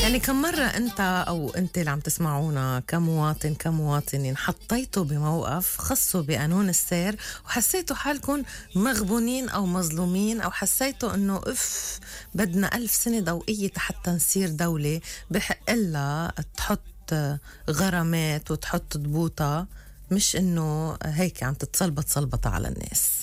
يعني كم مرة أنت أو أنت اللي عم تسمعونا كمواطن كمواطنين حطيتوا بموقف خصوا بقانون السير وحسيتوا حالكم مغبونين أو مظلومين، أو حسيتوا أنه بدنا 1000 سنة ضوئية حتى نصير دولة بحق لها تحط غرامات وتحط ضبوطة، مش أنه هيك عم تتصلبط على الناس؟